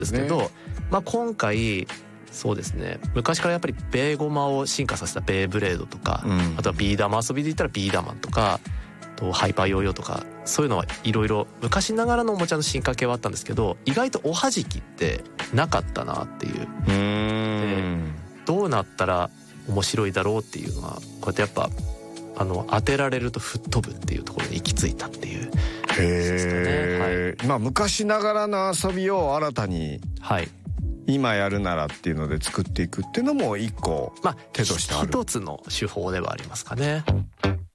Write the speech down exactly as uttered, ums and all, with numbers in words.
ですけど、 ね、 まあ、今回そうですね、昔からやっぱりベーゴマを進化させたベーブレードとか、うん、あとはビー玉遊びで言ったらビー玉とかとハイパーヨーヨーとか、そういうのはいろいろ昔ながらのおもちゃの進化系はあったんですけど、意外とおはじきってなかったなっていう。 うーん、 でどうなったら面白いだろうっていうのは、こうやってやっぱあの当てられると吹っ飛ぶっていうところに行き着いたっていう。 へえ、はい、まあ昔ながらの遊びを新たに、はい、今やるならっていうので作っていくっていうのも一個手としてある、まあ、一つの手法ではありますかね。